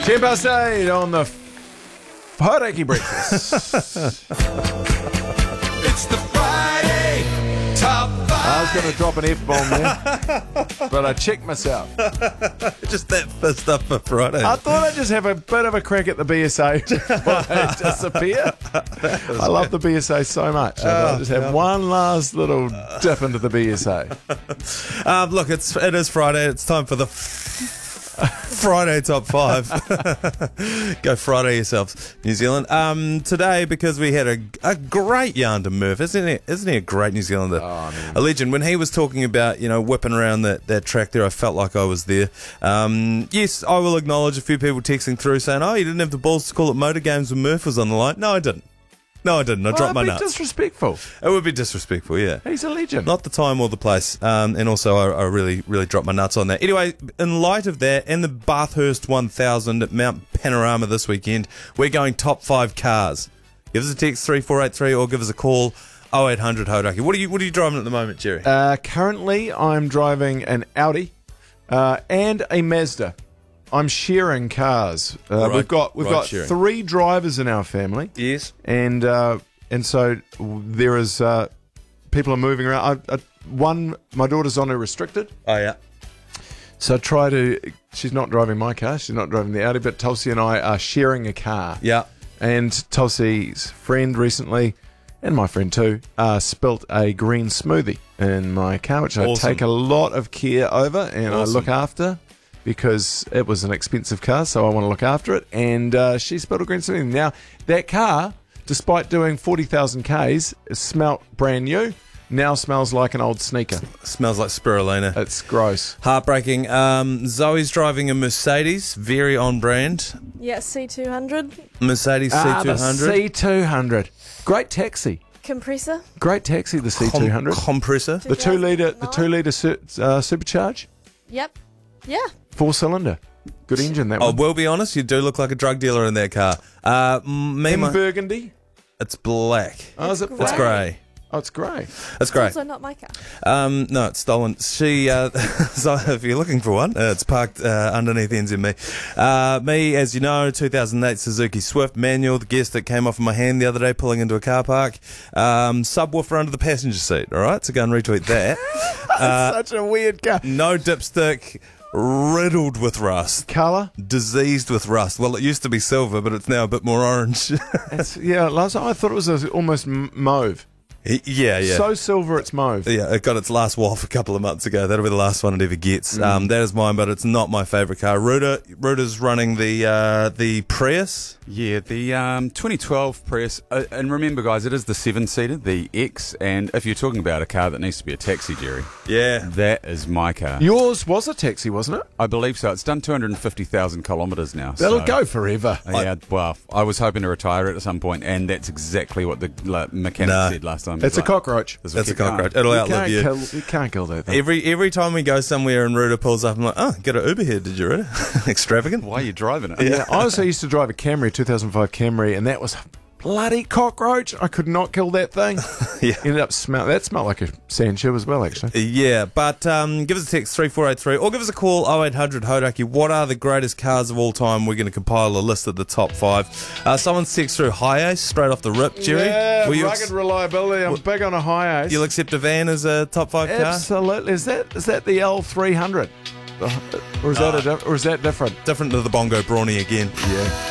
10:08 on the Hauraki Breakfast. It's the Friday Top 5. I was going to drop an F-bomb there, but I checked myself. Just that fist up for Friday. I thought I'd just have a bit of a crack at the BSA before they disappear. I love the BSA so much. I just have one last little dip into the BSA. Look, it is Friday. It's time for the Friday Top 5. Go Friday yourselves, New Zealand. Today, because we had a great yarn to Murph, isn't he a great New Zealander? A legend. When he was talking about, whipping around that track there, I felt like I was there. Yes, I will acknowledge a few people texting through saying, you didn't have the balls to call it Motor Games when Murph was on the line. No, I didn't. I dropped my nuts. Disrespectful. It would be disrespectful, yeah. He's a legend. Not the time or the place. And also, I really, really dropped my nuts on that. Anyway, in light of that, and the Bathurst 1000 at Mount Panorama this weekend, we're going top 5 cars. Give us a text 3483 or give us a call 0800 Hauraki. What are you driving at the moment, Jerry? Currently, I'm driving an Audi and a Mazda. I'm sharing cars. We've got sharing. 3 drivers in our family. Yes. And so there is people are moving around. My daughter's on a restricted. Oh, yeah. So she's not driving my car. She's not driving the Audi, but Tulsi and I are sharing a car. Yeah. And Tulsi's friend recently, and my friend too, spilt a green smoothie in my car, which I take a lot of care over and I look after. Because it was an expensive car, so I want to look after it. And she spilled a green smoothie. Now, that car, despite doing 40,000 Ks, smelt brand new. Now smells like an old sneaker. Smells like spirulina. It's gross. Heartbreaking. Zoe's driving a Mercedes, very on brand. Yeah, C200. Mercedes C200. The C200. Great taxi. Compressor. Great taxi, the C200. Compressor. The 2 litre supercharge. Yep. Yeah. 4-cylinder. Good engine, that I one. will be honest, you do look like a drug dealer in that car. In burgundy? It's black. Oh, is it It's grey. Oh, it's grey. It's great. Also not my car. No, it's stolen. So if you're looking for one, it's parked underneath NZME. Me, as you know, 2008 Suzuki Swift manual, the guest that came off of my hand the other day pulling into a car park. Subwoofer under the passenger seat, all right? So go and retweet that. Such a weird car. No dipstick. Riddled with rust. Colour? Diseased with rust. Well, it used to be silver, but it's now a bit more orange. Last time I thought it was almost mauve. Yeah. So silver, it's mauve. Yeah, it got its last waff a couple of months ago. That'll be the last one it ever gets. That is mine, but it's not my favourite car. Ruda's running the Prius. Yeah, the 2012 Prius. And remember, guys, it is the 7-seater, the X. And if you're talking about a car that needs to be a taxi, Jerry, that is my car. Yours was a taxi, wasn't it? I believe so. It's done 250,000 kilometres now. That'll go forever. Yeah, well, I was hoping to retire it at some point, and that's exactly what the mechanic said last time. It's a cockroach. That's a cockroach. It'll outlive you. You can't kill that thing. Every time we go somewhere and Ruda pulls up, I'm like, get an Uber here, did you, Ruda? Extravagant. Why are you driving it? Yeah, I also used to drive a Camry, 2005 Camry, and that was bloody cockroach. I could not kill that thing. Ended up that smelled like a sand shoe as well, actually. Yeah, but give us a text 3483 or give us a call 0800 Hauraki. What are the greatest cars of all time? We're going to compile a list of the top 5. Someone's text through Hi-Ace straight off the rip. Jerry, yeah, rugged reliability. I'm big on a Hi-Ace. You'll accept a van as a top 5 car? Absolutely. Is that the L300? Or is that different? Different to the Bongo Brawny again. Yeah.